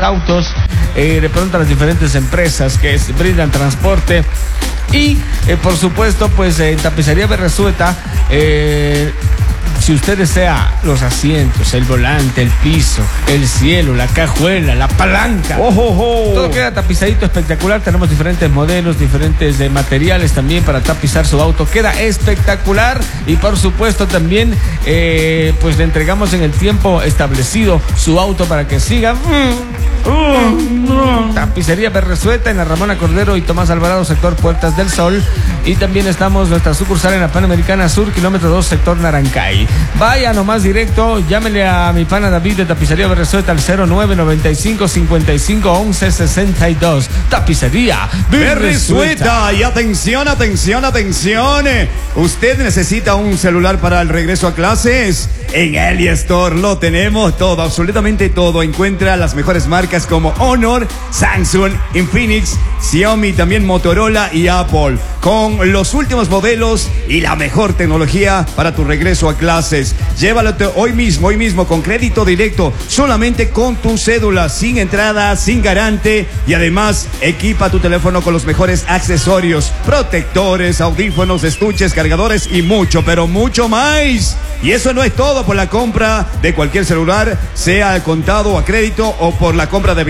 autos, de pronto a las diferentes empresas que brindan transporte. Y por supuesto, pues en Tapicería Berresueta, si usted desea los asientos, el volante, el piso, el cielo, la cajuela, la palanca, todo queda tapizadito espectacular. Tenemos diferentes modelos, diferentes materiales también para tapizar su auto. Queda espectacular. Y por supuesto también pues le entregamos en el tiempo establecido su auto para que siga. Tapicería Berresueta en la Ramona Cordero y Tomás Alvarado, sector Puertas del Sol. Y también estamos nuestra sucursal en la Panamericana Sur, kilómetro 2, sector Narancay. Vaya nomás directo, llámele a mi pana David de Tapicería Berresueta al 0995 55 11 62. Tapicería Berresueta. Y atención, atención, atención. ¿Usted necesita un celular para el regreso a clases? En Eli Store lo tenemos todo, absolutamente todo. Encuentra las mejores marcas como Honor, Samsung, Infinix, Xiaomi, también Motorola y Apple, con los últimos modelos y la mejor tecnología para tu regreso a clases. Llévalo hoy mismo con crédito directo, solamente con tu cédula, sin entrada, sin garante, y además equipa tu teléfono con los mejores accesorios, protectores, audífonos, estuches, cargadores y mucho, pero mucho más. Y eso no es todo. Por la compra de cualquier celular, sea al contado o a crédito, o por la compra de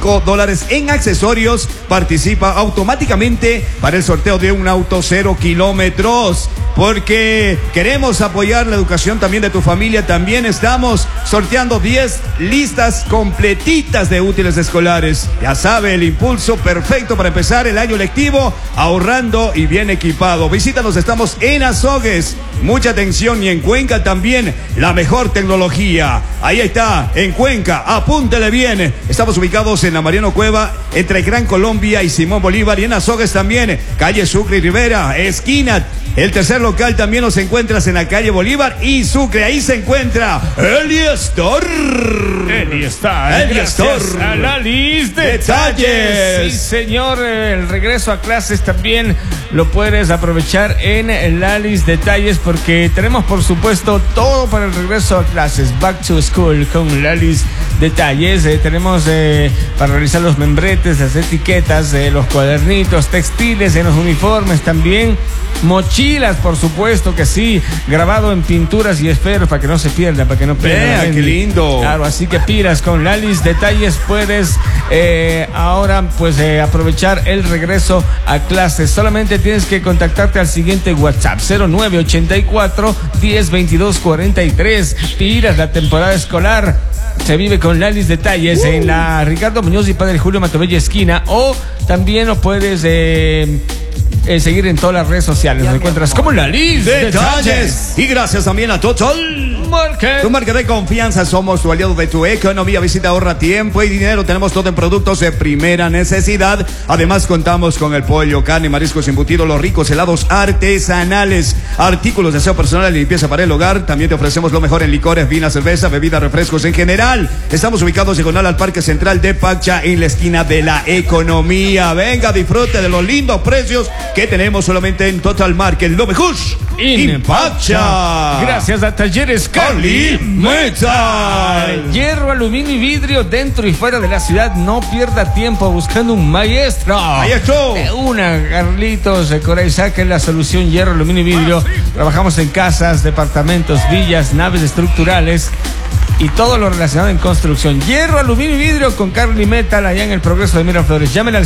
$25 en accesorios, participa automáticamente para el sorteo de un auto 0 kilómetros. Porque queremos apoyar la educación también de tu familia. También estamos sorteando 10 listas completitas de útiles escolares. Ya sabe, el impulso perfecto para empezar el año lectivo ahorrando y bien equipado. Visítanos, estamos en Azogues. Mucha atención, y en Cuenca también la mejor tecnología. Ahí está, en Cuenca, apúntele bien. Estamos ubicados en la Mariano Cueva, entre Gran Colombia y Simón Bolívar, y en Azogues también, calle Sucre y Rivera, esquina. El tercer local también nos encuentras en la calle Bolívar y Sucre. Ahí se encuentra Eli Store. Eli Store. A Lalis Detalles. Sí, señor. El regreso a clases también lo puedes aprovechar en Lalis Detalles, porque tenemos, por supuesto, todo para el regreso a clases. Back to school con Lalis Detalles. Tenemos para realizar los membretes, las etiquetas, los cuadernitos, textiles, en los uniformes también. Mochilas, por supuesto que sí, grabado en pinturas y esferos para que no se pierda, para que no pierda. Vea, qué lindo. Claro, así que pilas con Lalis Detalles. Puedes ahora pues aprovechar el regreso a clases. Solamente tienes que contactarte al siguiente WhatsApp: 0984 10 22 43. Pilas, la temporada escolar se vive con Lalis Detalles en la Ricardo Muñoz y Padre Julio Matobella esquina, o también lo puedes seguir en todas las redes sociales. Nos encuentras como Lalis Detalles. Y gracias también a Total Market. Tu marca de confianza, somos tu aliado de tu economía. Visita, ahorra tiempo y dinero. Tenemos todo en productos de primera necesidad. Además contamos con el pollo, carne, mariscos embutidos, los ricos helados artesanales, artículos de aseo personal y limpieza para el hogar. También te ofrecemos lo mejor en licores, vinas, cerveza, bebidas, refrescos en general. Estamos ubicados diagonal al Parque Central de Pacha, en la esquina de la economía. Venga, disfrute de los lindos precios que tenemos solamente en Total Market. Lo mejor en Pacha. Gracias a Talleres Carly Metal. Hierro, aluminio y vidrio dentro y fuera de la ciudad. No pierda tiempo buscando un maestro. Maestro. De una, Carlitos Coray, saquen la solución hierro, aluminio y vidrio. Trabajamos en casas, departamentos, villas, naves estructurales y todo lo relacionado en construcción. Hierro, aluminio y vidrio con Carly Metal, allá en el Progreso de Miraflores. Llámenle al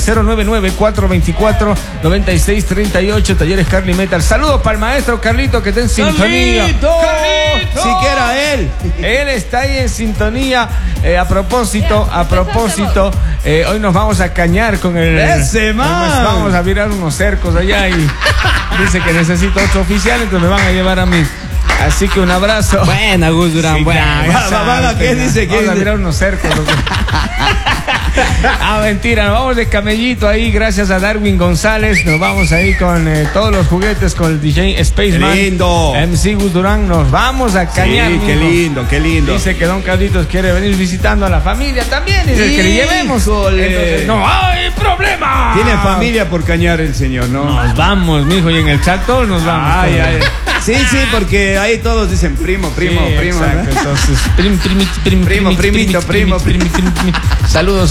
099-424-9638. Talleres Carly Metal. Saludos para el maestro Carlito, que está en sintonía. ¡Carlito! Siquiera él. Él está ahí en sintonía. A propósito, hoy nos vamos a cañar con el... ¡Ese man! Vamos a virar unos cercos allá y dice que necesito 8 oficiales, entonces me van a llevar a mí. Así que un abrazo. Buena, Gus Durán, sí, buena. ¿Qué dice? Vamos a tirar unos cercos. Mentira, nos vamos de camellito ahí, gracias a Darwin González. Nos vamos ahí con todos los juguetes, con el DJ Spaceman. ¡Qué lindo! MC Gus Durán, nos vamos a cañar. Sí, qué lindo, qué lindo. Dice que don Carlitos quiere venir visitando a la familia también. Dice que le llevemos. Entonces, no hay problema. Tiene familia por cañar el señor, ¿no? Nos vamos, mijo, y en el chat todos nos vamos. Ay. Sí, porque ahí todos dicen primo. Exacto, ¿no? entonces, primito. Primo. Saludos